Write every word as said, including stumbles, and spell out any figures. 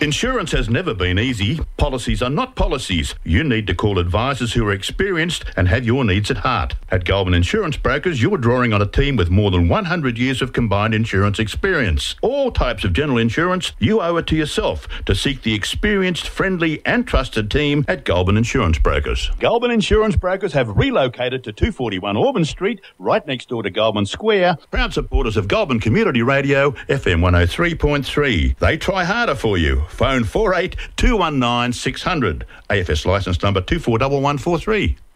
Insurance has never been easy. Policies are not policies. You need to call advisors who are experienced and have your needs at heart. At Goulburn Insurance Brokers, you are drawing on a team with more than one hundred years of combined insurance experience. All types of general insurance, you owe it to yourself to seek the experienced, friendly and trusted team at Goulburn Insurance Brokers. Goulburn Insurance Brokers have relocated to two forty-one Auburn Street, right next door to Goulburn Square. Proud supporters of Goulburn Community Radio, F M one oh three point three. They try harder for you. Phone four eight two one nine six hundred. A F S licence number two four one one four three.